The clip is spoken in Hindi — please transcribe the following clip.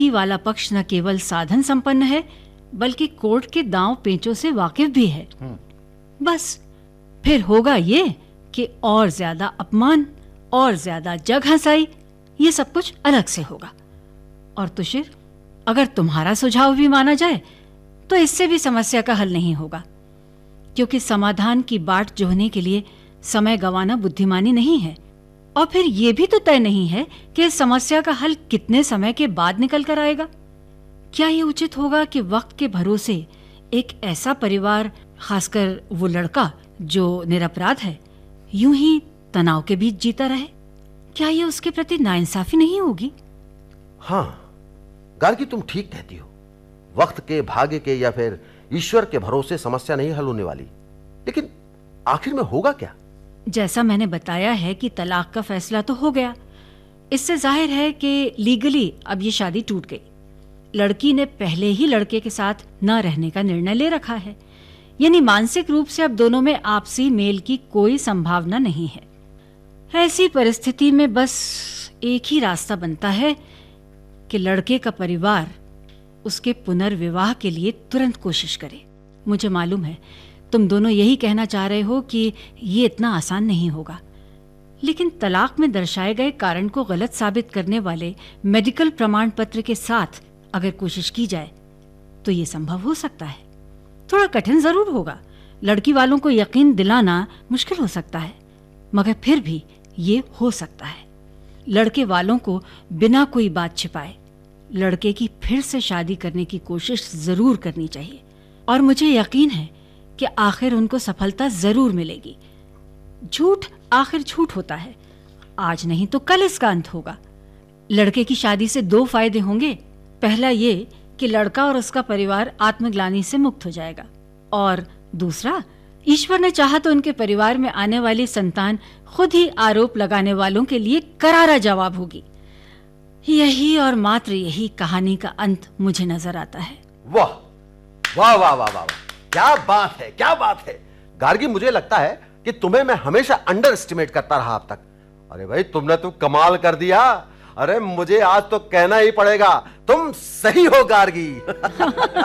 ये वाला पक्ष न केवल साधन संपन्न है बल्कि कोर्ट के दांव पेचों से वाकिफ भी है। बस फिर होगा ये कि और ज्यादा अपमान और ज्यादा जग हंसाई, ये सब कुछ अलग से होगा। और तुषिर, अगर तुम्हारा सुझाव भी माना जाए तो इससे भी समस्या का हल नहीं होगा, क्योंकि समाधान की बाट जोहने के लिए समय गंवाना बुद्धिमानी नहीं है। और फिर यह भी तो तय नहीं है कि इस समस्या का हल कितने समय के बाद निकल कर आएगा। क्या ये उचित होगा कि वक्त के भरोसे एक ऐसा परिवार, खासकर वो लड़का जो निरपराध है, यूं ही तनाव के बीच जीता रहे? क्या ये उसके प्रति नाइंसाफी नहीं होगी? हाँ गार्गी, तुम ठीक कहती हो। वक्त के, भाग्य के या फिर ईश्वर के भरोसे समस्या नहीं हल होने वाली। लेकिन आखिर में होगा क्या? जैसा मैंने बताया है कि तलाक का फैसला तो हो गया। इससे जाहिर है कि लीगली अब ये शादी टूट गई। लड़की ने पहले ही लड़के के साथ न रहने का निर्णय ले रखा है, यानी मानसिक रूप से अब दोनों में आपसी मेल की कोई संभावना नहीं है। ऐसी परिस्थिति में बस एक ही रास्ता बनता है कि लड़के का परिवार उसके पुनर्विवाह के लिए तुरंत कोशिश करे। मुझे मालूम है तुम दोनों यही कहना चाह रहे हो कि ये इतना आसान नहीं होगा, लेकिन तलाक में दर्शाए गए कारण को गलत साबित करने वाले मेडिकल प्रमाण पत्र के साथ अगर कोशिश की जाए तो ये संभव हो सकता है। थोड़ा कठिन जरूर होगा, लड़की वालों को यकीन दिलाना मुश्किल हो सकता है, मगर फिर भी ये हो सकता है। लड़के वालों को बिना कोई बात छिपाए लड़के की फिर से शादी करने की कोशिश जरूर करनी चाहिए, और मुझे यकीन है कि आखिर उनको सफलता जरूर मिलेगी। झूठ आखिर झूठ होता है, आज नहीं तो कल इसका अंत होगा। लड़के की शादी से दो फायदे होंगे। पहला ये कि लड़का और उसका परिवार आत्मग्लानि से मुक्त हो जाएगा, और दूसरा, ईश्वर ने चाहा तो उनके परिवार में आने वाली संतान खुद ही आरोप लगाने वालों के लिए करारा जवाब होगी। यही और मात्र यही कहानी का अंत मुझे नजर आता है। वाह वाह वाह वाह वाह, क्या बात है, क्या बात है गार्गी। मुझे लगता है कि तुम्हें मैं हमेशा अंडर एस्टिमेट करता रहा अब तक। अरे भाई, तुमने तो कमाल कर दिया। अरे मुझे आज तो कहना ही पड़ेगा, तुम सही हो गार्गी।